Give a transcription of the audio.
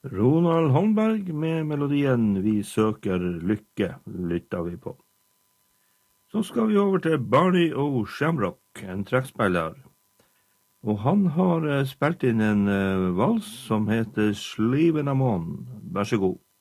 Ronald Holmberg med melodien Vi søker lykke, lytter vi på. Så skal vi over til Barney O'Shamrock, en trekkspiller. Og han har spilt inn en vals som heter Sleven Amon. Vær så god.